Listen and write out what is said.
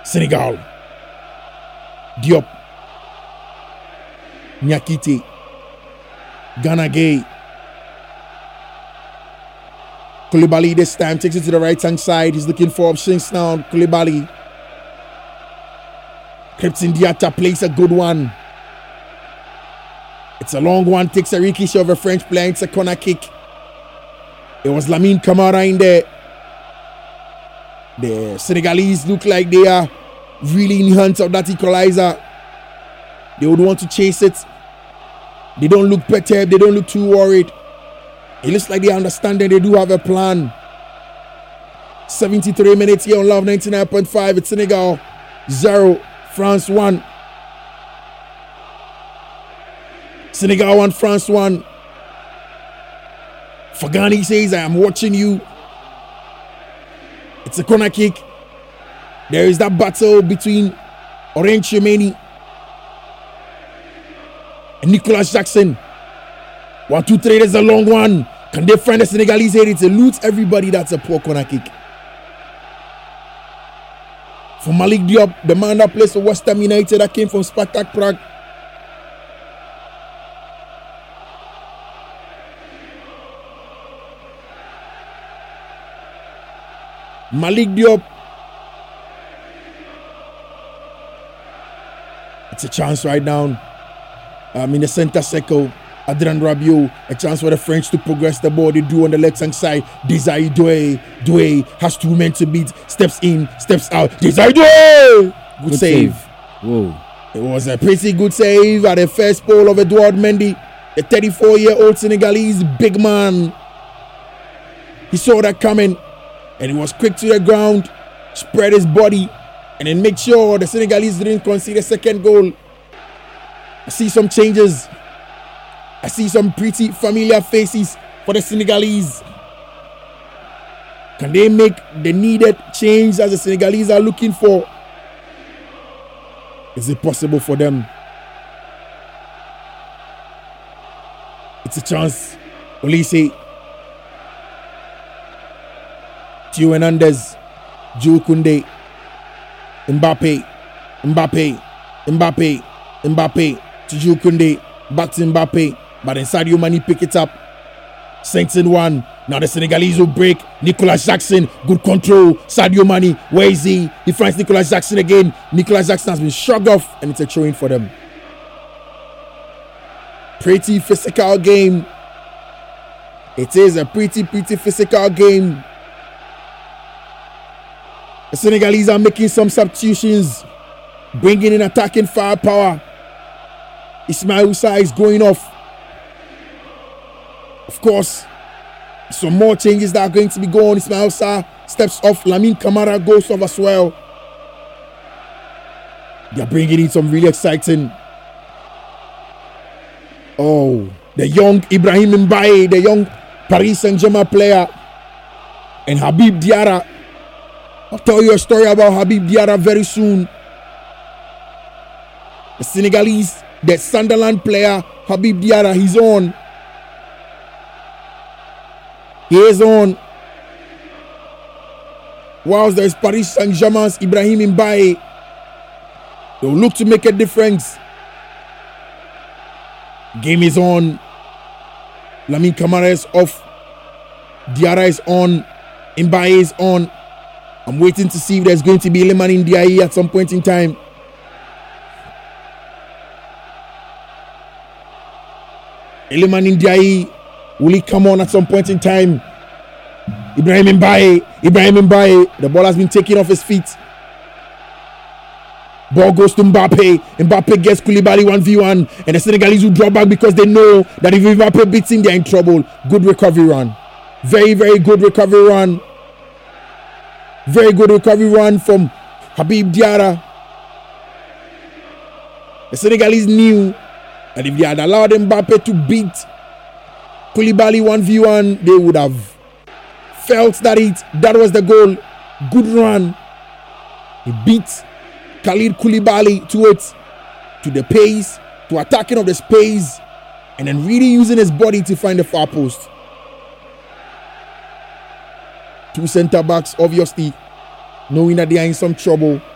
Senegal. Diop. Nyakite. Gana Gueye. Koulibaly this time takes it to the right hand side. He's looking for options now. Koulibaly. Krépin Diatta plays a good one. It's a long one. Takes a ricochet of a French player. It's a corner kick. It was Lamine Camara in there. The Senegalese look like they are really in hunt of that equalizer. They would want to chase it. They don't look perturbed. They don't look too worried. It looks like they understand that they do have a plan. 73 minutes here on Love 99.5. It's Senegal 0, France 1. Senegal 1, France 1. Fagani says, I am watching you. It's a corner kick. There is that battle between Orange Tchouameni and Nicolas Jackson. 1, 2, 3, there's a long one. Can they find the Senegalese here? It's a loot everybody. That's a poor corner kick. For Malik Diop, the man that plays for West Ham United, that came from Spartak Prague. Malik Diop. It's a chance right now. In the center circle. Adrien Rabiot, a chance for the French to progress the ball. They do on the left hand side. Desire Doué. Doué has 2 men to beat. Steps in, steps out. Desire Doué! Good save. Whoa. It was a pretty good save at the first pole of Edouard Mendy, the 34-year-old Senegalese big man. He saw that coming and he was quick to the ground, spread his body, and then make sure the Senegalese didn't concede a second goal. I see some changes. I see some pretty familiar faces for the Senegalese. Can they make the needed change as the Senegalese are looking for? Is it possible for them? It's a chance. Olise. Theo Hernandez. Jules Koundé. Mbappe. To Jules Koundé. Back to Mbappe. But then Sadio Mane pick it up. Sinks in one. Now the Senegalese will break. Nicolas Jackson. Good control. Sadio Mane. Where is he? He finds Nicolas Jackson again. Nicolas Jackson has been shrugged off. And it's a throw-in for them. Pretty physical game. It is a pretty physical game. The Senegalese are making some substitutions. Bringing in attacking firepower. Ismail Sarr is going off. Of course, some more changes that are going to be going. Ismail Sarr steps off. Lamine Camara goes off as well. They are bringing in some really exciting. Oh, the young Ibrahim Mbaye, the young Paris Saint-Germain player. And Habib Diarra. I'll tell you a story about Habib Diarra very soon. The Senegalese, the Sunderland player, Habib Diarra, he's on. He is on. Whilst there's Paris Saint-Germain's Ibrahim Mbaye. They'll look to make a difference. Game is on. Lamine Camara is off. Diarra is on. Mbaye is on. I'm waiting to see if there's going to be Iliman Ndiaye at some point in time. Iliman Ndiaye, will he come on at some point in time? Ibrahim Mbaye. The ball has been taken off his feet. Ball goes to Mbappe. Mbappe gets Koulibaly 1v1. And the Senegalese will draw back because they know that if Mbappe beats him, they're in trouble. Good recovery run. Very, very good recovery run. Very good recovery run from Habib Diarra. The Senegalese knew that if they had allowed Mbappe to beat Koulibaly 1v1, they would have felt that was the goal. Good run. He beat Khalid Koulibaly to it, to the pace, to attacking of the space, and then really using his body to find the far post. Two centre backs, obviously, knowing that they are in some trouble.